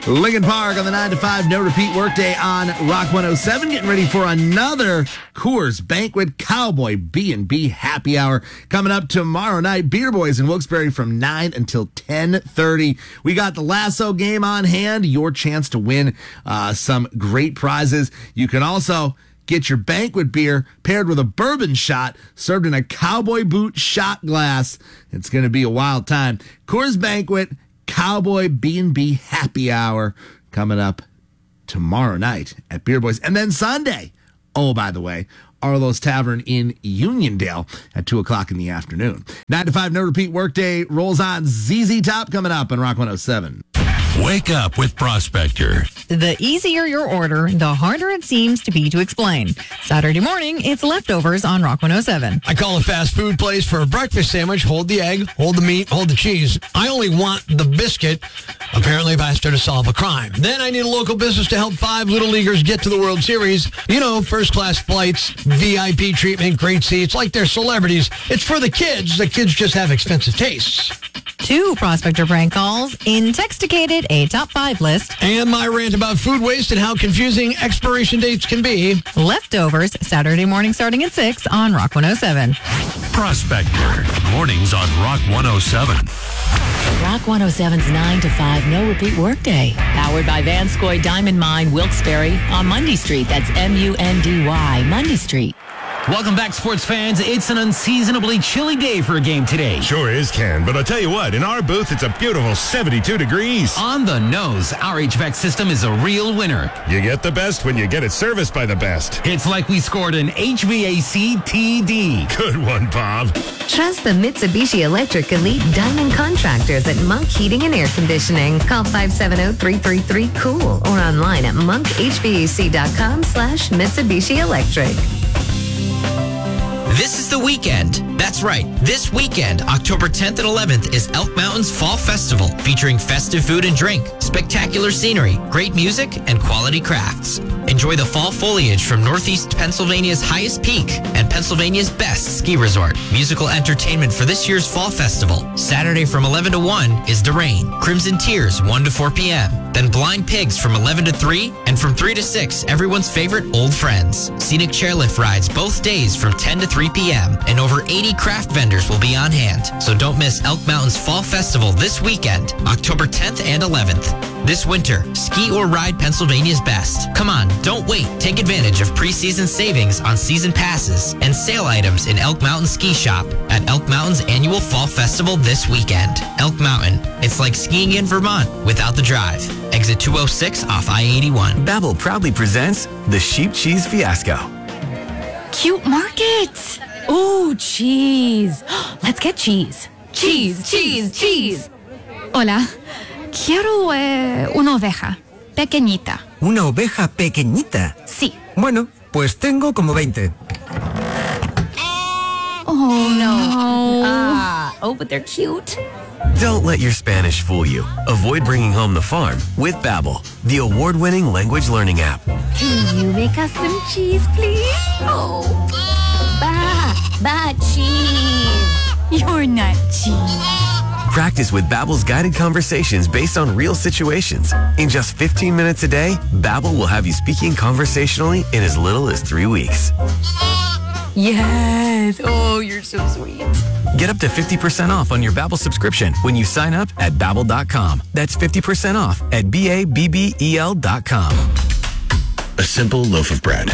Lincoln Park on the 9 to 5 no repeat workday on Rock 107. Getting ready for another Coors Banquet Cowboy B&B happy hour coming up tomorrow night. Beer Boys in Wilkes-Barre from 9 until 10:30. We got the Lasso game on hand. Your chance to win some great prizes. You can also get your banquet beer paired with a bourbon shot served in a cowboy boot shot glass. It's going to be a wild time. Coors Banquet Cowboy B&B happy hour coming up tomorrow night at Beer Boys. And then Sunday, oh, by the way, Arlo's Tavern in Uniondale at 2 o'clock in the afternoon. 9 to 5 no repeat workday rolls on. ZZ Top coming up on Rock 107. Wake up with Prospector. The easier your order, the harder it seems to be to explain. Saturday morning, it's Leftovers on Rock 107. I call a fast food place for a breakfast sandwich. Hold the egg, hold the meat, hold the cheese. I only want the biscuit. Apparently faster to solve a crime. Then I need a local business to help 5 Little Leaguers get to the World Series. You know, first-class flights, VIP treatment, great seats, like they're celebrities. It's for the kids. The kids just have expensive tastes. 2 Prospector prank calls, Intoxicated, a top 5 list. And my rant about food waste and how confusing expiration dates can be. Leftovers, Saturday morning starting at 6 on Rock 107. Prospector. Mornings on Rock 107. Rock 107's 9 to 5 no repeat workday. Powered by Vanscoy Diamond Mine, Wilkes-Barre on Mundy Street. That's M-U-N-D-Y, Mundy Street. Welcome back, sports fans. It's an unseasonably chilly day for a game today. Sure is, Ken. But I'll tell you what, in our booth, it's a beautiful 72 degrees. On the nose, our HVAC system is a real winner. You get the best when you get it serviced by the best. It's like we scored an HVAC TD. Good one, Bob. Trust the Mitsubishi Electric Elite Diamond Contractors at Monk Heating and Air Conditioning. Call 570-333-COOL or online at monkhvac.com/Mitsubishi Electric. This is the weekend. That's right. This weekend, October 10th and 11th, is Elk Mountain's Fall Festival, featuring festive food and drink, spectacular scenery, great music, and quality crafts. Enjoy the fall foliage from Northeast Pennsylvania's highest peak and Pennsylvania's best ski resort. Musical entertainment for this year's Fall Festival. Saturday from 11 to 1 is The Rain, Crimson Tears 1 to 4 p.m., then Blind Pigs from 11 to 3, and from 3 to 6, everyone's favorite Old Friends. Scenic chairlift rides both days from 10 to 3 p.m., and over 80 craft vendors will be on hand. So don't miss Elk Mountain's Fall Festival this weekend, October 10th and 11th. This winter, ski or ride Pennsylvania's best. Come on, don't wait. Take advantage of preseason savings on season passes and sale items in Elk Mountain Ski Shop at Elk Mountain's annual Fall Festival this weekend. Elk Mountain, it's like skiing in Vermont without the drive. Exit 206 off I-81. Babbel proudly presents the Sheep Cheese Fiasco. Cute markets. Ooh, cheese. Let's get cheese. Cheese. Hola. Quiero una oveja pequeñita. ¿Una oveja pequeñita? Sí. Bueno, pues tengo como 20. Oh, no. But they're cute. Don't let your Spanish fool you. Avoid bringing home the farm with Babbel, the award-winning language learning app. Can you make us some cheese, please? Oh, cheese. You're not cheese. Practice with Babbel's guided conversations based on real situations. In just 15 minutes a day, Babbel will have you speaking conversationally in as little as 3 weeks. Yes. Oh, you're so sweet. Get up to 50% off on your Babbel subscription when you sign up at Babbel.com. That's 50% off at Babbel.com. A simple loaf of bread.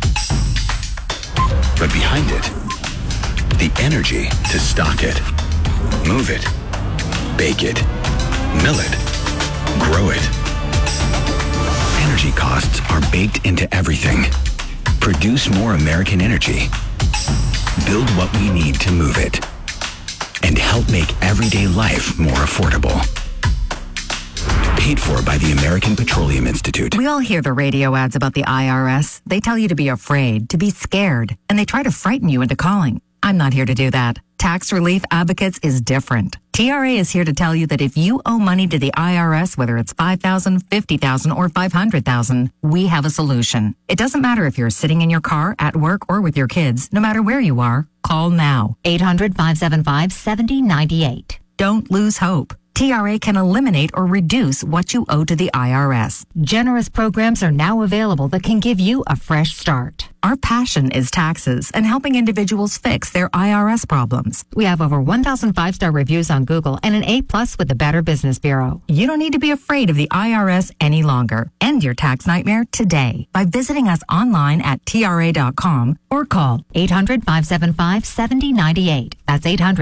But behind it, the energy to stock it, move it, bake it, mill it, grow it. Energy costs are baked into everything. Produce more American energy. Build what we need to move it. And help make everyday life more affordable. Paid for by the American Petroleum Institute. We all hear the radio ads about the IRS. They tell you to be afraid, to be scared, and they try to frighten you into calling. I'm not here to do that. Tax Relief Advocates is different. TRA is here to tell you that if you owe money to the IRS, whether it's $5,000, $50,000, or $500,000, we have a solution. It doesn't matter if you're sitting in your car, at work, or with your kids. No matter where you are, call now. 800-575-7098. Don't lose hope. TRA can eliminate or reduce what you owe to the IRS. Generous programs are now available that can give you a fresh start. Our passion is taxes and helping individuals fix their IRS problems. We have over 1,000 5-star reviews on Google and an A+ with the Better Business Bureau. You don't need to be afraid of the IRS any longer. End your tax nightmare today by visiting us online at TRA.com or call 800-575-7098. That's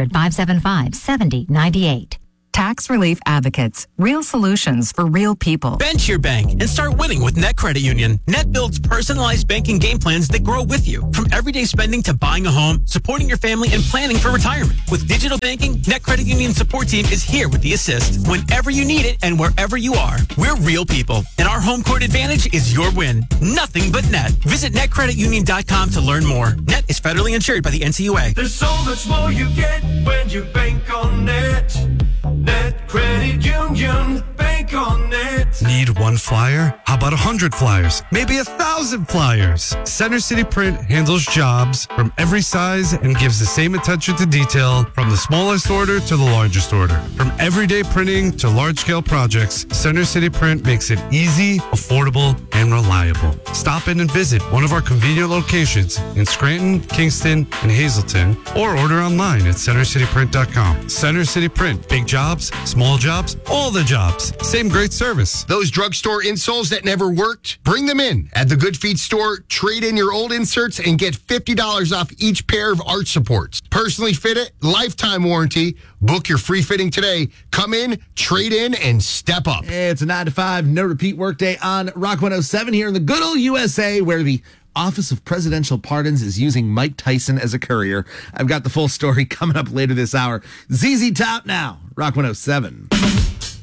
800-575-7098. Tax Relief Advocates. Real solutions for real people. Bench your bank and start winning with Net Credit Union. Net builds personalized banking game plans that grow with you. From everyday spending to buying a home, supporting your family, and planning for retirement. With digital banking, Net Credit Union support team is here with the assist. Whenever you need it and wherever you are. We're real people, and our home court advantage is your win. Nothing but Net. Visit netcreditunion.com to learn more. Net is federally insured by the NCUA. There's so much more you get when you bank on Net. Net Credit Union, bank on Net. Need one flyer? How about 100 flyers? Maybe 1,000 flyers. Center City Print handles jobs from every size and gives the same attention to detail from the smallest order to the largest order. From everyday printing to large-scale projects, Center City Print makes it easy, affordable, and reliable. Stop in and visit one of our convenient locations in Scranton, Kingston, and Hazleton, or order online at centercityprint.com. Center City Print. Big jobs, small jobs, all the jobs. Same great service. Those drugstore insoles that never worked? Bring them in. At the Good Feet store, trade in your old inserts and get $50 off each pair of arch supports. Personally fitted, lifetime warranty. Book your free fitting today. Come in, trade in, and step up. It's a 9 to 5, no repeat workday on Rock 107 here in the good old USA, where the Office of Presidential Pardons is using Mike Tyson as a courier. I've got the full story coming up later this hour. ZZ Top now, Rock 107.